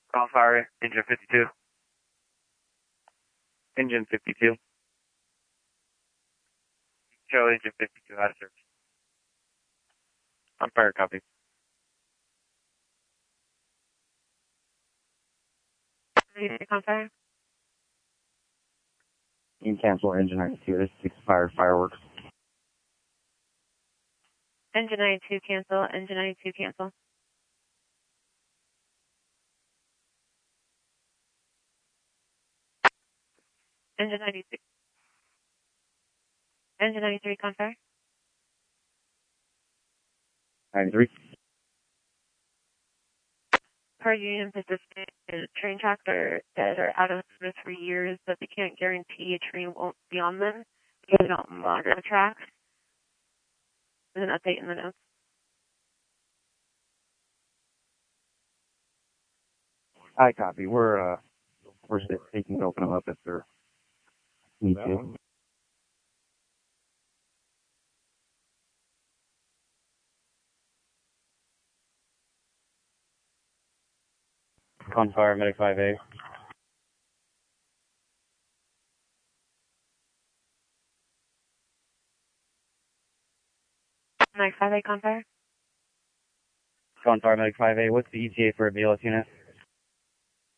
Call fire, engine 52. Engine 52. Show engine 52 out of service. On fire, copy. On fire. You can cancel engine 92. This is expired fireworks. Engine 92 cancel. Engine 92 cancel. Engine 96. Engine 93 on fire. 93. Per Union Pacific, train tracks that are out of service for years, but they can't guarantee a train won't be on them because they don't monitor the tracks. There's an update in the notes. I copy. We're taking to open them up if they're need to. On fire, medic 5A. Mike 5A on fire. On fire, medic 5A. What's the ETA for a BLS unit?